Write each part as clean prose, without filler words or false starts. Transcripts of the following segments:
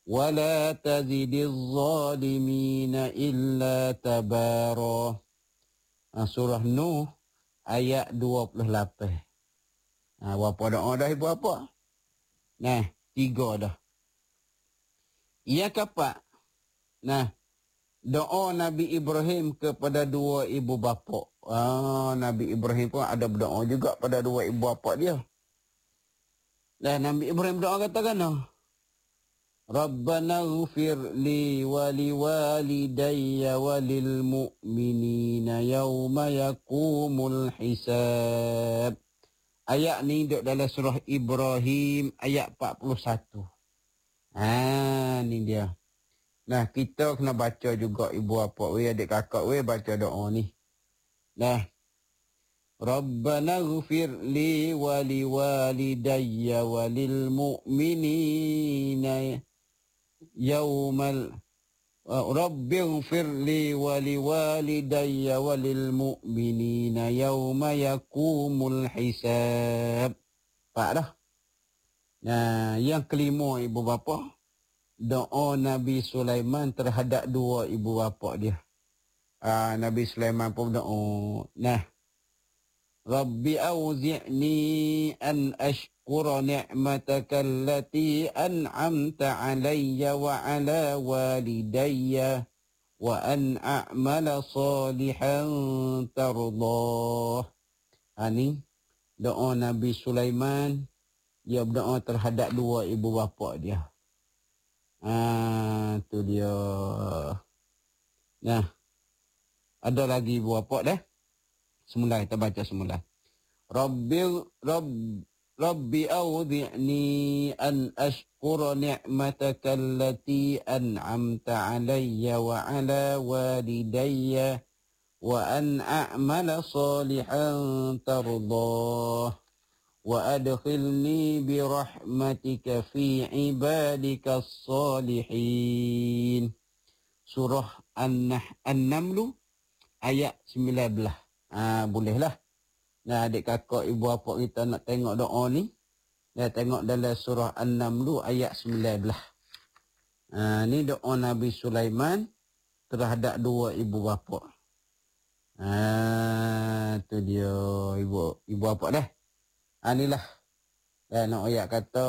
ولا تزد الظالمين إلا تبارا. Surah Nuh ayat 28. Berapa doa dah ibu apa? Nah, 3 dah. Ia kapak. Nah, doa Nabi Ibrahim kepada 2 ibu bapa. Nabi Ibrahim pun ada berdoa juga pada 2 ibu bapa dia. Dan Nabi Ibrahim doa katakan, Rabbana ighfir li wa liwalidayya wa lil mu'minina yawma yakumul hisab. Ayat ni duduk dalam surah Ibrahim ayat 41. Ni dia. Nah, kita kena baca juga ibu bapa we, adik kakak we baca doa ni. Nah, Rabbana ighfir li wa liwalidayya wa lil mu'minina yaumal Rabbi ighfir li wa liwalidayya wa lil mu'minina yauma yakumul hisab. Pak dah. Nah, yang kelima ibu bapa, doa Nabi Sulaiman terhadap 2 ibu bapa dia. Nabi Sulaiman pun doa. Nah, Rabbi auzi'ni an ashkura ni'mataka allati an'amta alayya wa ala walidayya wa an a'mala salihan tardah. Ini doa Nabi Sulaiman. Dia berdoa terhadap 2 ibu bapa dia. Tu dia. Nah, ada lagi ibu bapa dah. Semula kita baca semula. Rabbi awdi'ni an ashkura ni'mataka allati an'amta alayya wa ala walidayya wa an a'mala salihan tardah wa adkhilni bi rahmatika fi ibadika as-salihin. Surah An-Naml ayat 19. Bolehlah. Nah, adik kakak ibu bapa kita nak tengok doa ni, dia tengok dalam surah An-Naml ayat 19. Ni doa Nabi Sulaiman terhadap 2 ibu bapa. Tu dia ibu bapa dah. Inilah. Dan nak ayat kata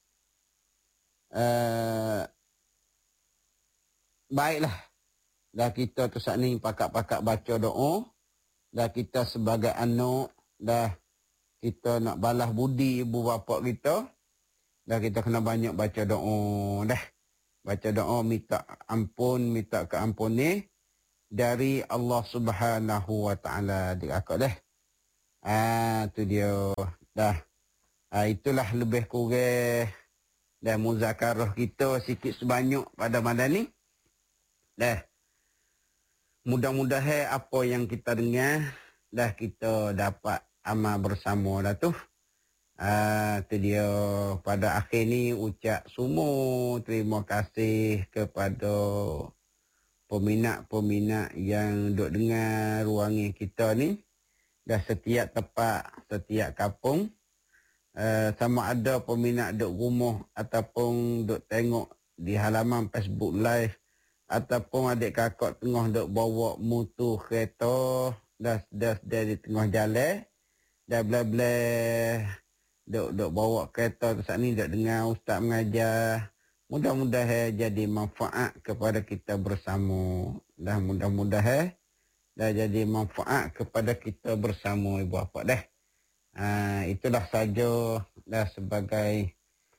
baiklah. Dah kita tu saat ni pakak-pakak baca doa. Dah kita sebagai anak, dah kita nak balas budi ibu bapa kita, dah kita kena banyak baca doa dah. Baca doa minta ampun, minta keampun ni dari Allah Subhanahu wa taala di akak dah. Tu dia dah. Itulah lebih kurang dah muzakarah kita sikit sebanyak pada malam ni. Dah. Mudah-mudahan apa yang kita dengar dah kita dapat amal bersama dah tu. Tu dia pada akhir ni ucap semua terima kasih kepada peminat-peminat yang duk dengar ruangan kita ni. Dah setiap tempat, setiap kampung. Sama ada peminat duk rumah ataupun duk tengok di halaman Facebook Live ataupun adik kakak tengah duk bawa motor kereta dah di tengah jalan dah bla-bla duk bawa kereta tu saat ni duk dengar ustaz mengajar. Mudah-mudahan jadi manfaat kepada kita bersama. Dah mudah-mudahan dah jadi manfaat kepada kita bersama ibu bapa dah. Itulah saja dah sebagai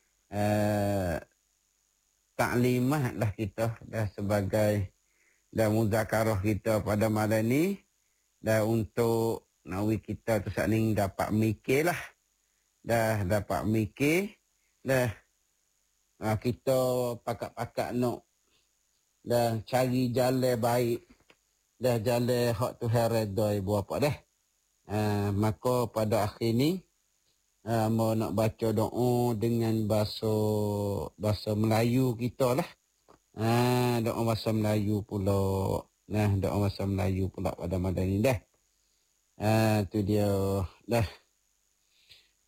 taklimat lah kita dah sebagai dah muzakarah kita pada malam ni dah untuk nawi kita tu saat ni dapat mikir lah. Dah dapat mikir dah kita pakak-pakak nak dah cari jalan baik dah jalan hak Tuhan redha ibu bapa dah. Maka pada akhir ni mau nak baca doa dengan bahasa Melayu kita lah. Doa bahasa Melayu pula. Nah, doa bahasa Melayu pula pada malam ni dah. Tu dia dah.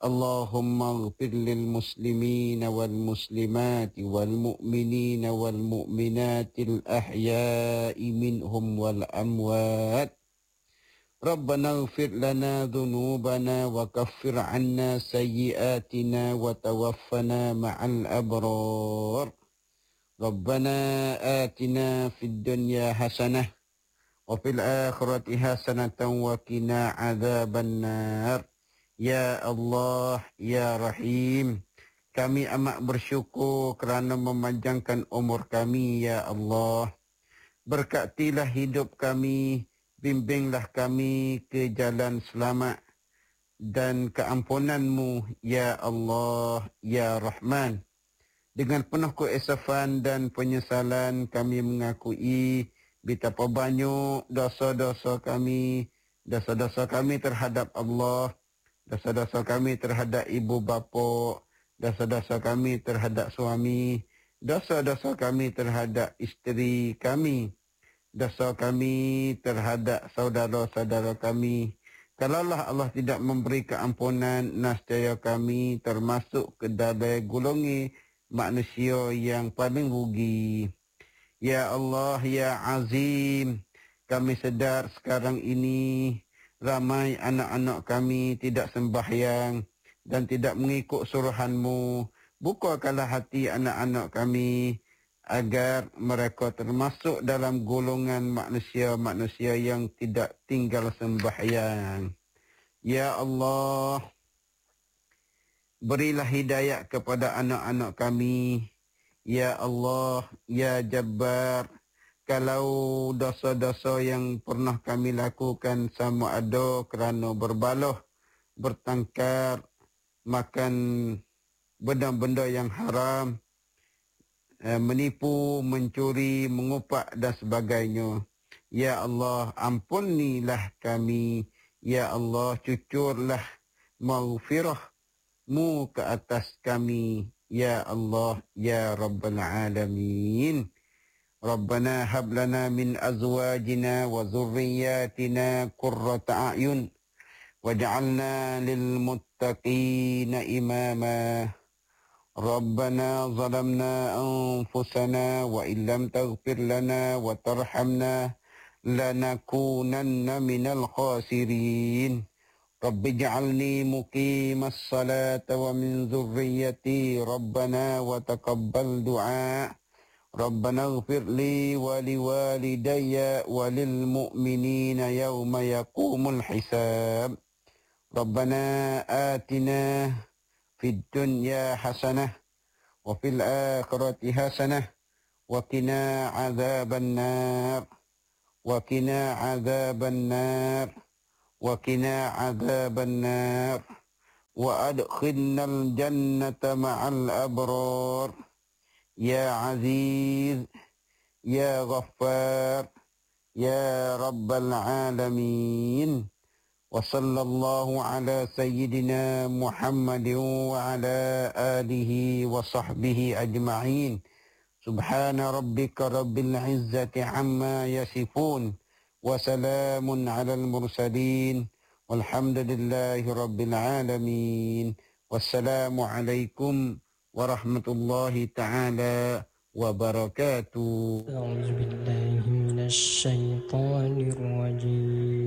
اللهم اغفر للمسلمين والمسلمات والمؤمنين والمؤمنات الأحياء منهم والأموات. ربنا اغفر لنا ذنوبنا وكفر عنا سيئاتنا وتوفنا مع الأبرار. ربنا آتنا في الدنيا حسنة وفي الآخرة حسنة وقنا عذاب النار. Ya Allah, Ya Rahim, kami amat bersyukur kerana memanjangkan umur kami, Ya Allah. Berkatilah hidup kami, bimbinglah kami ke jalan selamat dan keampunan-Mu, Ya Allah, Ya Rahman. Dengan penuh keesafan dan penyesalan kami mengakui betapa banyak dosa-dosa kami terhadap Allah, dosa-dosa kami terhadap ibu bapa, dosa-dosa kami terhadap suami, dosa-dosa kami terhadap isteri kami, dosa kami terhadap saudara-saudara kami. Kalaulah Allah tidak memberi keampunan, nescaya kami termasuk ke dalam golongan manusia yang paling rugi. Ya Allah, Ya Azim, kami sedar sekarang ini ramai anak-anak kami tidak sembahyang dan tidak mengikut suruhan-Mu. Bukakanlah hati anak-anak kami agar mereka termasuk dalam golongan manusia-manusia yang tidak tinggal sembahyang. Ya Allah, berilah hidayah kepada anak-anak kami. Ya Allah, Ya Jabbar, kalau dosa-dosa yang pernah kami lakukan sama ada kerana berbaloh, bertangkar, makan benda-benda yang haram, menipu, mencuri, mengupak dan sebagainya. Ya Allah, ampunilah kami. Ya Allah, cucurlah maghfirah-Mu ke atas kami. Ya Allah, Ya Rabbal Alamin. ربنا هب لنا من أزواجنا وذرياتنا قرة أعين واجعلنا للمتقين إماما ربنا ظلمنا أنفسنا وإن لم تغفر لنا وترحمنا لنكونن من الخاسرين رب اجعلني مقيم الصلاة ومن ذريتي ربنا وتقبل دعاء ربنا اغفر لي ولوالدي وللمؤمنين يوم يقوم الحساب ربنا آتنا في الدنيا حسنة وفي الآخرة حسنة وقنا عذاب النار وقنا عذاب النار وقنا عذاب النار وأدخلنا الجنة مع الأبرار يا عزيز يا غفار يا رب العالمين وصلى الله على سيدنا محمد وعلى آله وصحبه أجمعين سبحان ربك رب العزة عما يصفون وسلام على المرسلين والحمد لله رب العالمين والسلام عليكم ورحمة الله تعالى وبركاته. أعوذ بالله من الشيطان الرجيم.